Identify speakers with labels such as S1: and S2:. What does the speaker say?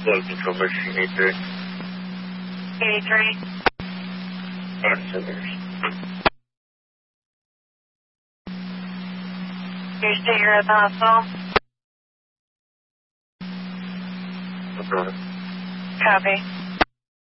S1: Load control machine 83.
S2: 83.
S1: Answers.
S2: Your state, you're at the hospital.
S1: Okay.
S2: Copy.